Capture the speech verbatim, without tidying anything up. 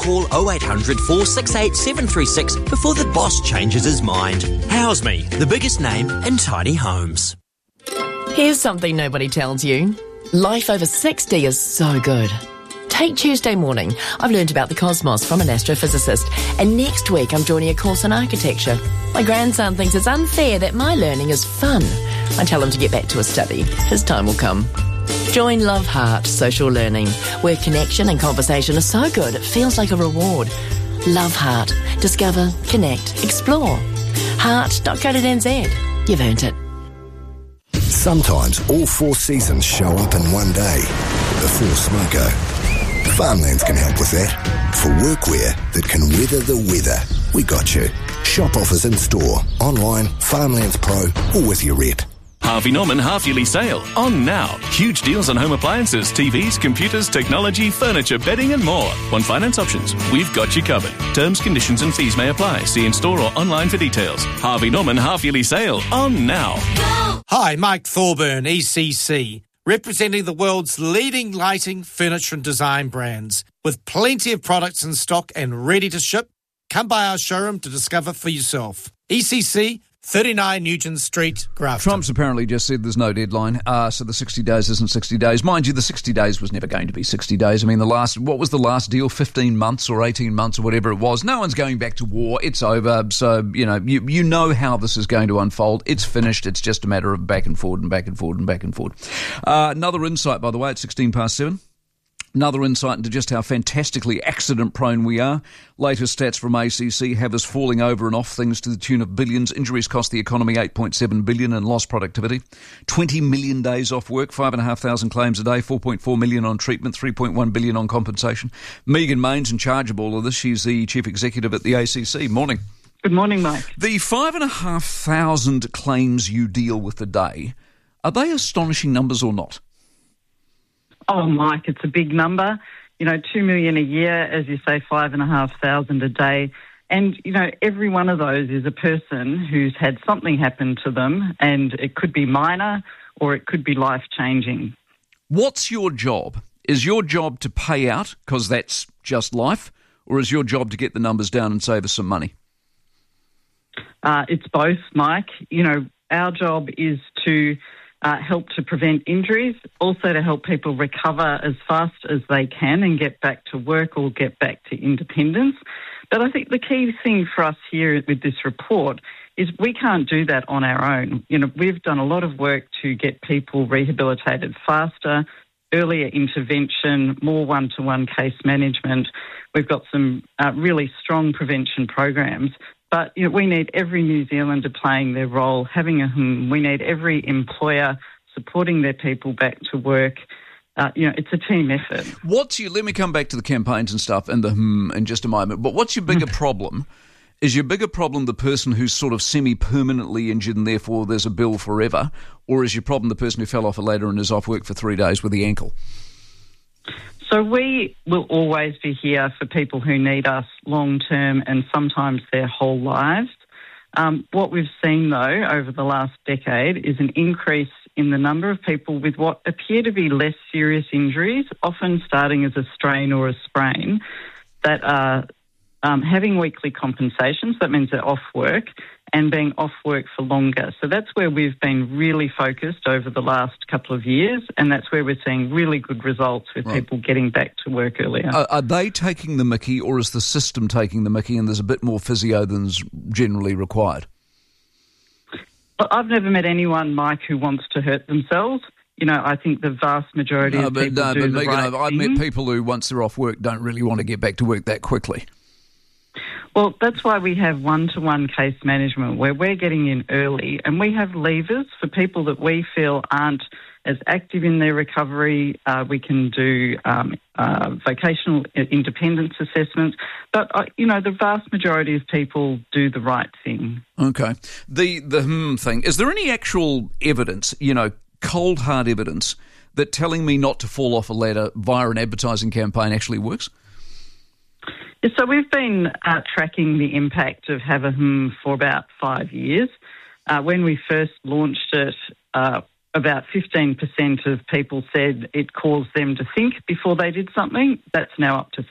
call oh eight hundred, four six eight, seven three six before the boss changes his mind. House Me, the biggest name in tiny homes. Here's something nobody tells you. Life over sixty is so good. Take Tuesday morning. I've learned about the cosmos from an astrophysicist, and next week I'm joining a course on architecture. My grandson thinks it's unfair that my learning is fun. I tell him to get back to his study. His time will come. Join Love Heart Social Learning, where connection and conversation are so good it feels like a reward. Love Heart. Discover, connect, explore. heart dot co dot n z. You've earned it. Sometimes all four seasons show up in one day. Before Smoko. Farmlands can help with that. For workwear that can weather the weather, we got you. Shop offers in store, online, Farmlands Pro, or with your rep. Harvey Norman half-yearly sale. On now. Huge deals on home appliances, T Vs, computers, technology, furniture, bedding and more. Want finance options? We've got you covered. Terms, conditions and fees may apply. See in-store or online for details. Harvey Norman half-yearly sale. On now. Go! Hi, Mike Thorburn, E C C, representing the world's leading lighting, furniture and design brands. With plenty of products in stock and ready to ship, come by our showroom to discover for yourself. E C C, thirty-nine Nugent Street, Grafton. Trump's apparently just said there's no deadline, uh, so the sixty days isn't sixty days. Mind you, the sixty days was never going to be sixty days. I mean, the last, what was the last deal? fifteen months or eighteen months or whatever it was. No one's going back to war. It's over. So, you know, you, you know how this is going to unfold. It's finished. It's just a matter of back and forward and back and forward and back and forward. Uh, another insight, by the way, at sixteen past seven. Another insight into just how fantastically accident-prone we are. Latest stats from A C C have us falling over and off things to the tune of billions. Injuries cost the economy eight point seven billion dollars and lost productivity. twenty million days off work, five thousand five hundred claims a day, four point four million on treatment, three point one billion on compensation. Megan Main's in charge of all of this. She's the chief executive at the A C C. Morning. Good morning, Mike. The five thousand five hundred claims you deal with a day, are they astonishing numbers or not? Oh, Mike, it's a big number. You know, two million a year, as you say, five and a half thousand a day. And, you know, every one of those is a person who's had something happen to them, and it could be minor or it could be life-changing. What's your job? Is your job to pay out, because that's just life, or is your job to get the numbers down and save us some money? Uh, it's both, Mike. You know, our job is to Uh, help to prevent injuries, also to help people recover as fast as they can and get back to work or get back to independence. But I think the key thing for us here with this report is we can't do that on our own. You know, we've done a lot of work to get people rehabilitated faster, earlier intervention, more one-to-one case management. We've got some uh, really strong prevention programs. But you know, we need every New Zealander playing their role, having a hum. We need every employer supporting their people back to work. Uh, you know, it's a team effort. What's your, let me come back to the campaigns and stuff and the hmm in just a moment, but what's your bigger problem? Is your bigger problem the person who's sort of semi-permanently injured and therefore there's a bill forever, or is your problem the person who fell off a ladder and is off work for three days with the ankle? So we will always be here for people who need us long-term and sometimes their whole lives. Um, what we've seen, though, over the last decade is an increase in the number of people with what appear to be less serious injuries, often starting as a strain or a sprain, that are um, having weekly compensations. That means they're off work and being off work for longer. So that's where we've been really focused over the last couple of years, and that's where we're seeing really good results with right. people getting back to work earlier. Are, are they taking the mickey, or is the system taking the mickey and there's a bit more physio than's generally required? Well, I've never met anyone, Mike, who wants to hurt themselves. You know, I think the vast majority no, of but, people no, do but the Megan, right I've, I've thing. met people who, once they're off work, don't really want to get back to work that quickly. Well, that's why we have one-to-one case management where we're getting in early, and we have levers for people that we feel aren't as active in their recovery. Uh, we can do um, uh, vocational independence assessments. But, uh, you know, the vast majority of people do the right thing. Okay. The, the hmm thing, is there any actual evidence, you know, cold hard evidence, that telling me not to fall off a ladder via an advertising campaign actually works? So we've been uh, tracking the impact of Have a Hum for about five years. Uh, when we first launched it, uh, about fifteen percent of people said it caused them to think before they did something. That's now up to